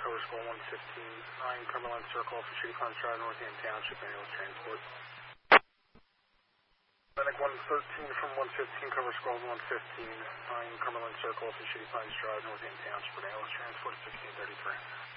cover school 115, 9 Cumberland Circle for Shady Pines Drive, Northampton Township, ambulance transport. Medic 113 from 115, cover school 115, 9 Cumberland Circle for Shady Pines Drive, Northampton Township, ambulance transport 1633.